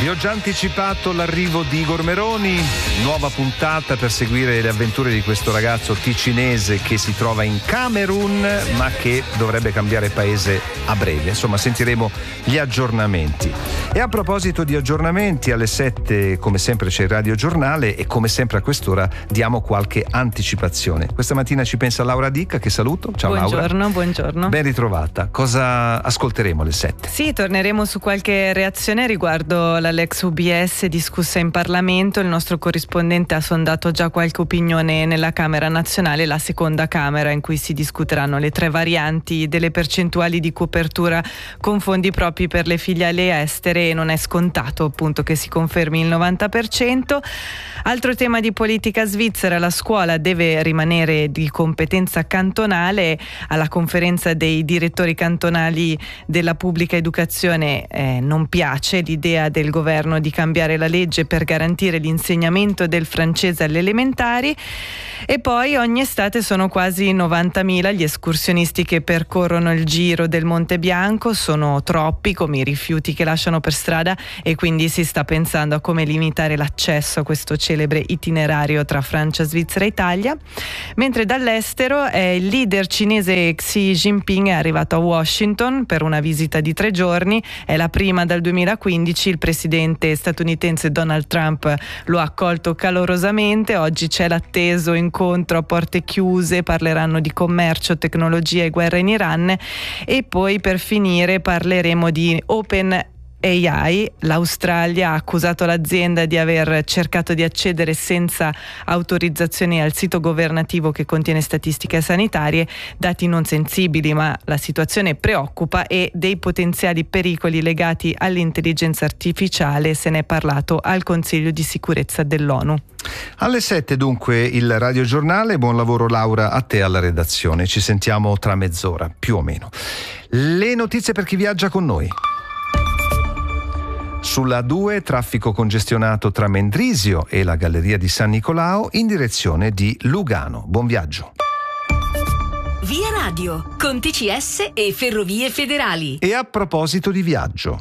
Vi ho già anticipato l'arrivo di Igor Meroni, nuova puntata per seguire le avventure di questo ragazzo ticinese che si trova in Camerun ma che dovrebbe cambiare paese a breve. Insomma, sentiremo gli aggiornamenti. E a proposito di aggiornamenti, alle 7 come sempre c'è il Radio Giornale e come sempre a quest'ora diamo qualche anticipazione. Questa mattina ci pensa Laura Dica, che saluto. Ciao Laura. Buongiorno. Ben ritrovata. Cosa ascolteremo alle 7? Sì, torneremo su qualche reazione riguardo l'ex UBS discussa in Parlamento. Il nostro corrispondente ha sondato già qualche opinione nella Camera Nazionale, la seconda Camera, in cui si discuteranno le 3 varianti delle percentuali di copertura con fondi propri per le filiali estere, e non è scontato appunto che si confermi il 90%. Altro tema di politica svizzera: la scuola deve rimanere di competenza cantonale. Alla conferenza dei direttori cantonali della pubblica educazione non piace l'idea del governo di cambiare la legge per garantire l'insegnamento del francese alle elementari. E poi ogni estate sono quasi 90.000 gli escursionisti che percorrono il giro del Monte Bianco. Sono troppi come i rifiuti che lasciano per strada, e quindi si sta pensando a come limitare l'accesso a questo celebre itinerario tra Francia, Svizzera e Italia. Mentre dall'estero il leader cinese Xi Jinping è arrivato a Washington per una visita di 3 giorni. È la prima dal 2015. Il presidente statunitense Donald Trump lo ha accolto calorosamente. Oggi c'è l'atteso incontro a porte chiuse, parleranno di commercio, tecnologia e guerra in Iran, e poi per finire parleremo di OpenAI. L'Australia ha accusato l'azienda di aver cercato di accedere senza autorizzazioni al sito governativo che contiene statistiche sanitarie, dati non sensibili, ma la situazione preoccupa, e dei potenziali pericoli legati all'intelligenza artificiale se ne è parlato al Consiglio di sicurezza dell'ONU. Alle 7 dunque il Radio Giornale. Buon lavoro Laura, a te alla redazione. Ci sentiamo tra mezz'ora più o meno. Le notizie per chi viaggia con noi. Sulla A2 traffico congestionato tra Mendrisio e la Galleria di San Nicolao in direzione di Lugano. Buon viaggio. Via Radio con TCS e Ferrovie Federali. E a proposito di viaggio,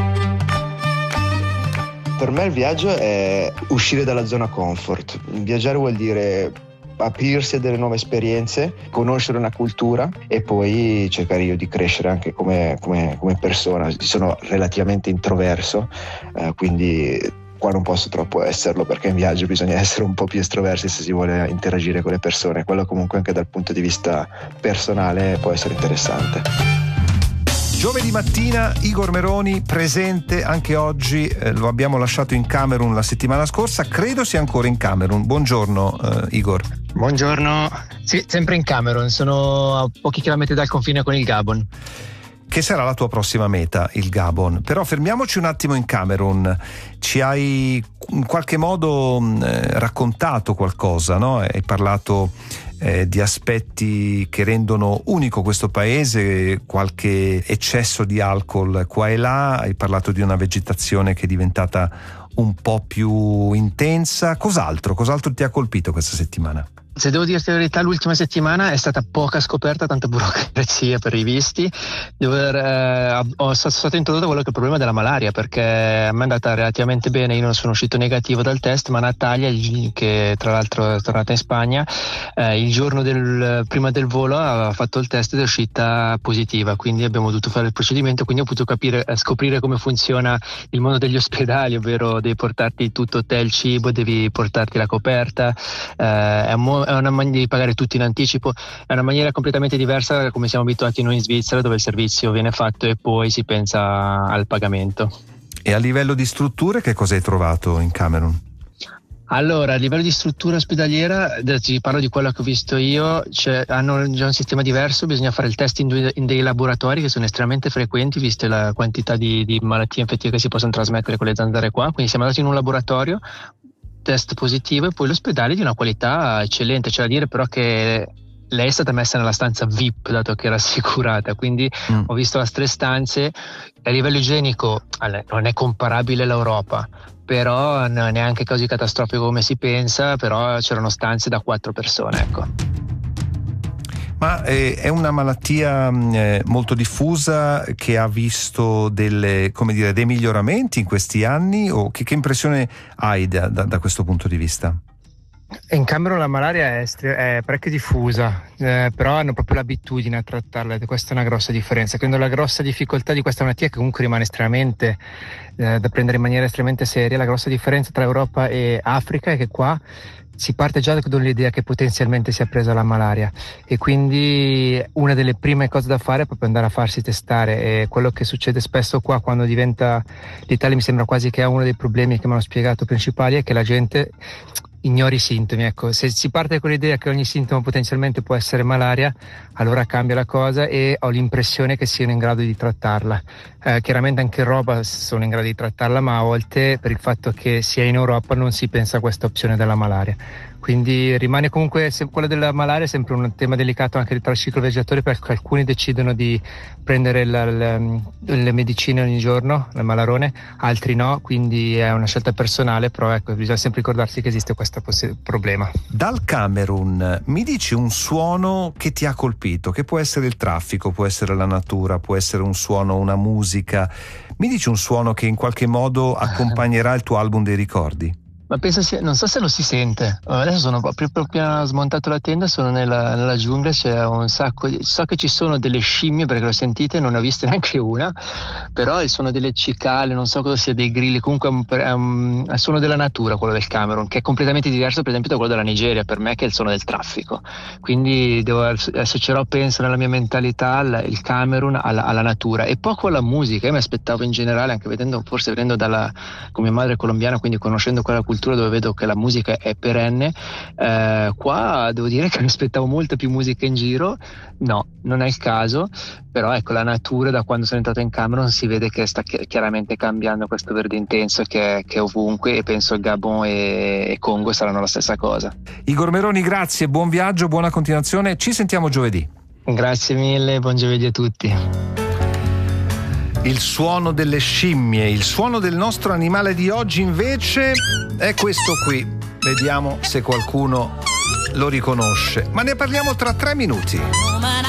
per me il viaggio è uscire dalla zona comfort. Viaggiare vuol dire aprirsi a delle nuove esperienze, conoscere una cultura e poi cercare io di crescere anche come persona. Sono relativamente introverso, quindi qua non posso troppo esserlo, perché in viaggio bisogna essere un po' più estroversi se si vuole interagire con le persone. Quello comunque anche dal punto di vista personale può essere interessante. Giovedì mattina Igor Meroni presente anche oggi, lo abbiamo lasciato in Camerun la settimana scorsa, credo sia ancora in Camerun. Buongiorno Igor. Buongiorno, sì, sempre in Camerun, sono a pochi chilometri dal confine con il Gabon. Che sarà la tua prossima meta, il Gabon. Però fermiamoci un attimo in Camerun. Ci hai in qualche modo raccontato qualcosa, no? Hai parlato di aspetti che rendono unico questo paese, qualche eccesso di alcol qua e là, hai parlato di una vegetazione che è diventata un po' più intensa. Cos'altro ti ha colpito questa settimana? Se devo dirti la verità, l'ultima settimana è stata poca scoperta, tanta burocrazia per i visti. Sono stato introdotto quello che è il problema della malaria, perché a me è andata relativamente bene, io non sono uscito negativo dal test, ma Natalia, che tra l'altro è tornata in Spagna, il giorno prima del volo aveva fatto il test ed è uscita positiva, quindi abbiamo dovuto fare il procedimento, quindi ho potuto scoprire come funziona il mondo degli ospedali, ovvero devi portarti tutto te il cibo, devi portarti la coperta, è una maniera di pagare tutto in anticipo, è una maniera completamente diversa da come siamo abituati noi in Svizzera, dove il servizio viene fatto e poi si pensa al pagamento. E a livello di strutture che cosa hai trovato in Camerun? Allora, a livello di struttura ospedaliera, ti parlo di quello che ho visto io, hanno già un sistema diverso, bisogna fare il test in dei laboratori che sono estremamente frequenti, viste la quantità di malattie infettive che si possono trasmettere con le zanzare qua, quindi siamo andati in un laboratorio, test positivo, e poi l'ospedale di una qualità eccellente. C'è da dire però che lei è stata messa nella stanza VIP, dato che era assicurata, quindi ho visto le 3 stanze. A livello igienico non è comparabile all'Europa, però non è neanche così catastrofico come si pensa, però c'erano stanze da 4 persone, ecco. Ma è una malattia molto diffusa che ha visto dei miglioramenti in questi anni, o che impressione hai da questo punto di vista? In Camerun la malaria è parecchio diffusa, però hanno proprio l'abitudine a trattarla, ed questa è una grossa differenza. Credo la grossa difficoltà di questa malattia, che comunque rimane estremamente da prendere in maniera estremamente seria, la grossa differenza tra Europa e Africa è che qua si parte già con l'idea che potenzialmente sia presa la malaria, e quindi una delle prime cose da fare è proprio andare a farsi testare. E quello che succede spesso qua, quando diventa l'Italia, mi sembra quasi che è uno dei problemi che mi hanno spiegato principali, è che la gente ignori i sintomi. Ecco, se si parte con l'idea che ogni sintomo potenzialmente può essere malaria, allora cambia la cosa, e ho l'impressione che siano in grado di trattarla. Chiaramente anche in Europa sono in grado di trattarla, ma a volte, per il fatto che sia in Europa, non si pensa a questa opzione della malaria. Quindi rimane comunque quello della malaria è sempre un tema delicato anche tra i cicloviaggiatori, perché alcuni decidono di prendere le medicine ogni giorno, il malarone, altri no, quindi è una scelta personale, però ecco, bisogna sempre ricordarsi che esiste questo problema. Dal Camerun mi dici un suono che ti ha colpito, che può essere il traffico, può essere la natura, può essere un suono, una musica. Mi dici un suono che in qualche modo accompagnerà il tuo album dei ricordi? Ma penso non so se lo si sente. Adesso sono proprio smontato la tenda, sono nella giungla, c'è un sacco so che ci sono delle scimmie, perché l'ho sentite, non ne ho viste neanche una, però il suono delle cicale, non so cosa sia, dei grilli, comunque è un suono della natura, quello del Camerun, che è completamente diverso per esempio da quello della Nigeria, per me, che è il suono del traffico. Quindi associerò, penso, nella mia mentalità il Camerun alla natura, e poco alla musica. Io mi aspettavo in generale, anche venendo con mia madre colombiana, quindi conoscendo quella cultura dove vedo che la musica è perenne, qua devo dire che mi aspettavo molta più musica in giro. No, non è il caso, però ecco, la natura, da quando sono entrato in Camerun, si vede che sta chiaramente cambiando, questo verde intenso che è ovunque, e penso il Gabon e Congo saranno la stessa cosa. Igor Meroni, grazie, buon viaggio, buona continuazione, ci sentiamo giovedì. Grazie mille, buon giovedì a tutti. Il suono delle scimmie, il suono del nostro animale di oggi invece è questo qui. Vediamo se qualcuno lo riconosce, ma ne parliamo tra 3 minuti.